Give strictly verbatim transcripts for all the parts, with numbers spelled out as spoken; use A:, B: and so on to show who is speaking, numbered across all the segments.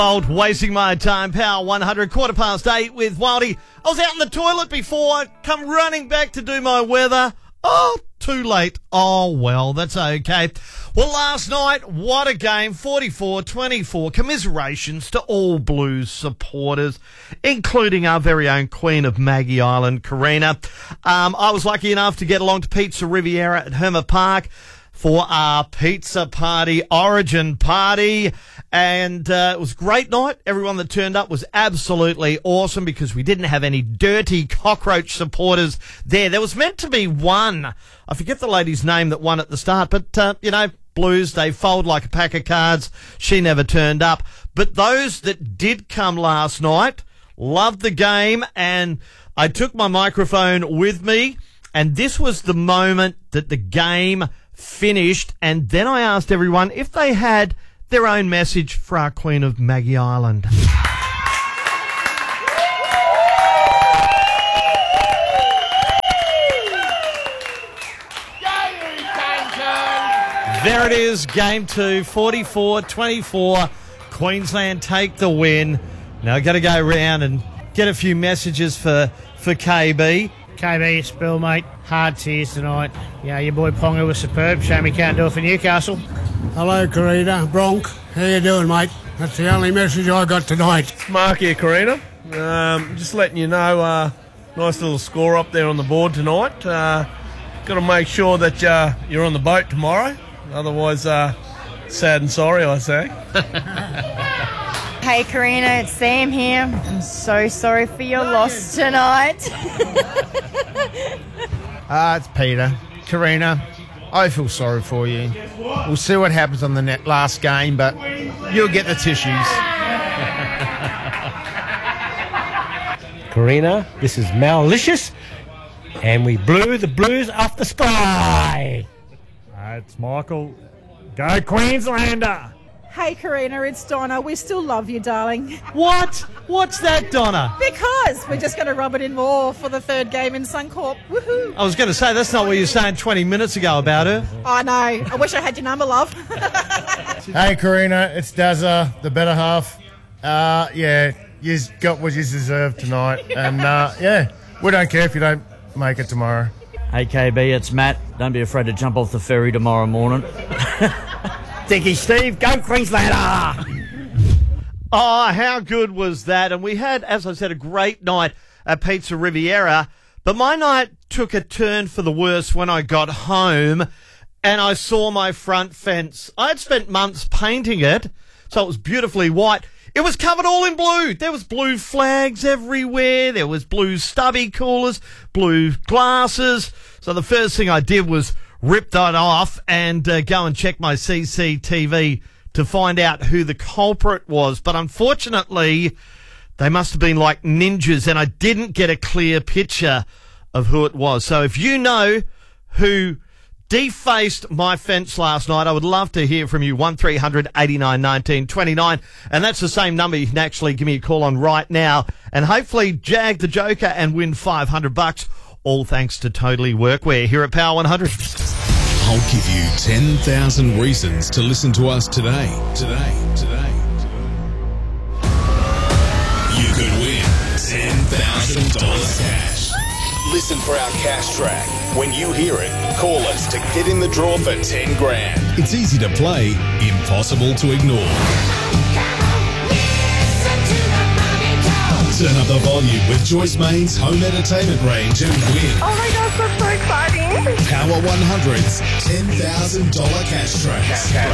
A: Old wasting my time, Power one hundred, quarter past eight with Wildy. I was out in the toilet before, I come running back to do my weather. Oh, too late. Oh, well, that's okay. Well, last night, what a game, forty-four twenty-four. Commiserations to all Blues supporters, including our very own Queen of Maggie Island, Karina. Um, I was lucky enough to get along to Pizza Riviera at Herma Park for our pizza party, origin party, and uh, it was a great night. Everyone that turned up was absolutely awesome because we didn't have any dirty cockroach supporters there. There was meant to be one. I forget the lady's name that won at the start, but, uh, you know, Blues, they fold like a pack of cards. She never turned up. But those that did come last night loved the game, and I took my microphone with me, and this was the moment that the game finished, and then I asked everyone if they had their own message for our Queen of Maggie Island. There it is, game two, forty-four twenty-four. Queensland take the win. Now I've got to go round and get a few messages for, for K B.
B: K B, it's Bill, mate. Hard tears tonight. Yeah, your boy Ponga was superb. Shame he can't do it for Newcastle.
C: Hello, Karina. Bronk. How you doing, mate? That's the only message I got tonight.
D: Mark here, Karina. Um, just letting you know, uh, nice little score up there on the board tonight. Uh, got to make sure that uh, you're on the boat tomorrow. Otherwise, uh, sad and sorry, I say.
E: Hey Karina, it's Sam here. I'm so sorry for your loss tonight.
F: Ah, uh, it's Peter. Karina, I feel sorry for you. We'll see what happens on the net last game, but you'll get the tissues.
G: Karina, this is Malicious, and we blew the Blues off the sky.
H: Uh, it's Michael. Go Queenslander!
I: Hey Karina, it's Donna. We still love you, darling.
A: What? What's that, Donna?
I: Because we're just going to rub it in more for the third game in Suncorp. Woohoo!
A: I was going to say, that's not what you were saying twenty minutes ago about her.
I: I know. I wish I had your number, love.
F: Hey Karina, it's Dazza, the better half. Uh, yeah, you got what you deserve tonight. And uh, yeah, we don't care if you don't make it tomorrow.
J: Hey K B, it's Matt. Don't be afraid to jump off the ferry tomorrow morning.
G: Dicky Steve, go Queenslander!
A: Oh, how good was that? And we had, as I said, a great night at Pizza Riviera. But my night took a turn for the worse when I got home and I saw my front fence. I had spent months painting it, so it was beautifully white. It was covered all in blue. There was blue flags everywhere. There was blue stubby coolers, blue glasses. So the first thing I did was rip that off and uh, go and check my C C T V to find out who the culprit was. But unfortunately, they must have been like ninjas, and I didn't get a clear picture of who it was. So if you know who defaced my fence last night, I would love to hear from you. one three hundred eighty-nine nineteen twenty-nine. And that's the same number you can actually give me a call on right now and hopefully jag the Joker and win five hundred bucks. All thanks to Totally Workwear here at Power one hundred.
K: I'll give you ten thousand reasons to listen to us today. Today, today. You could win ten thousand dollars cash. Listen for our cash track. When you hear it, call us to get in the draw for ten grand. It's easy to play, impossible to ignore. Turn up the volume with Joyce Main's home entertainment range and win.
L: Oh my gosh, that's so exciting.
K: Power one hundred's ten thousand dollars cash track.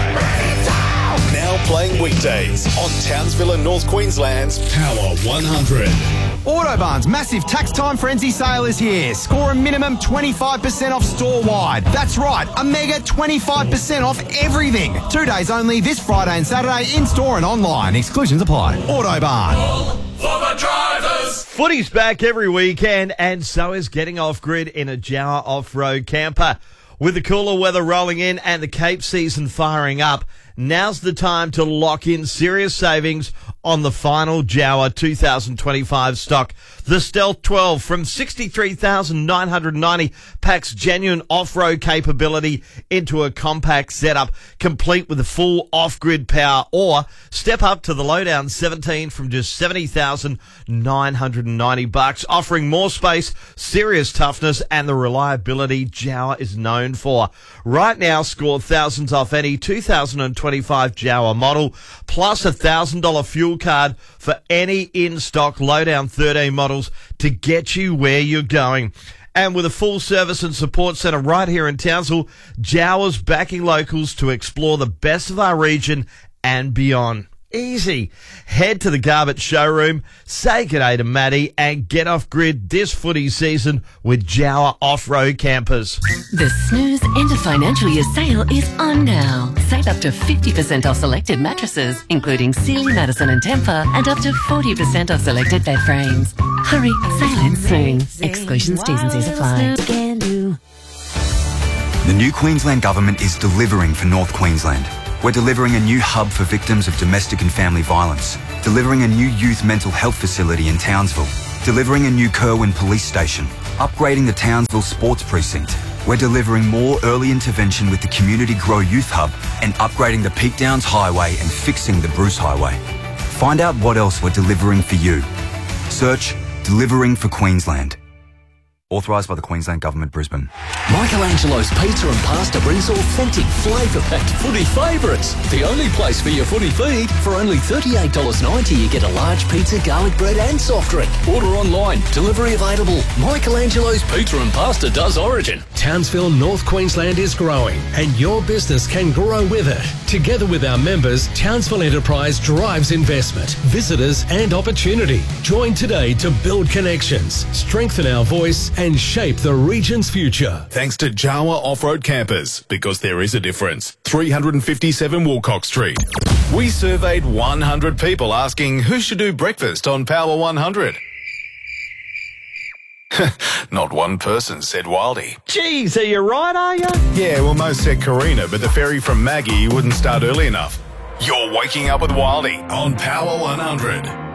K: Now playing weekdays on Townsville and North Queensland's Power one hundred.
M: Autobarn's massive tax time frenzy sale is here. Score a minimum twenty-five percent off store-wide. That's right, a mega twenty-five percent off everything. Two days only this Friday and Saturday in-store and online. Exclusions apply. Autobarn.
K: For the drivers.
A: Footy's back every weekend, and so is getting off-grid in a Jawa off-road camper. With the cooler weather rolling in and the Cape season firing up, now's the time to lock in serious savings on the final Jawa two thousand twenty-five stock. The Stealth twelve from sixty-three thousand nine hundred ninety packs genuine off-road capability into a compact setup, complete with the full off-grid power, or step up to the Lowdown seventeen from just seventy thousand nine hundred ninety bucks, offering more space, serious toughness, and the reliability Jawa is known for. Right now, score thousands off any two thousand twenty-five Jawa model, plus a one thousand dollars fuel card for any in-stock Lowdown thirteen models to get you where you're going. And with a full service and support centre right here in Townsville, Jawa's backing locals to explore the best of our region and beyond. Easy. Head to the Garbutt showroom, say g'day to Matty, and get off grid this footy season with Jawa Off-Road Campers.
N: The Snooze End of Financial Year sale is on now. Save up to fifty percent off selected mattresses, including Sealy, Madison and Tempur, and up to forty percent off selected bed frames. Hurry, sale ends soon. Exclusions, T's and C's apply.
O: The new Queensland Government is delivering for North Queensland. We're delivering a new hub for victims of domestic and family violence, delivering a new youth mental health facility in Townsville, delivering a new Kerwin police station, upgrading the Townsville sports precinct. We're delivering more early intervention with the Community Grow Youth Hub and upgrading the Peak Downs Highway and fixing the Bruce Highway. Find out what else we're delivering for you. Search Delivering for Queensland. Authorised by the Queensland Government, Brisbane.
P: Michelangelo's Pizza and Pasta brings authentic, flavour-packed footy favourites. The only place for your footy feed. For only thirty-eight dollars ninety, you get a large pizza, garlic bread and soft drink. Order online. Delivery available. Michelangelo's Pizza and Pasta does origin.
Q: Townsville, North Queensland is growing, and your business can grow with it. Together with our members, Townsville Enterprise drives investment, visitors and opportunity. Join today to build connections, strengthen our voice and shape the region's future.
K: Thanks to Jawa Off-Road Campers, because there is a difference. three fifty-seven Wilcox Street. We surveyed one hundred people asking who should do breakfast on Power one hundred. Not one person said Wildy.
A: Geez, are you right, are you?
K: Yeah, well, most said Karina, but the ferry from Maggie wouldn't start early enough. You're waking up with Wildy on Power one hundred.